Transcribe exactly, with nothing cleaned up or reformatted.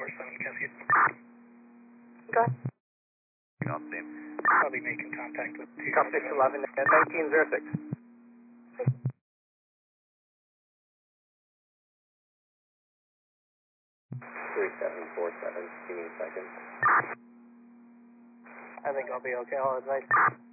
four seven Cascade. Go ahead. Copy. I'll be making contact with two. Copy six eleven and nineteen zero six. three seven four seven, give me a second. I think I'll be okay. I'll advise.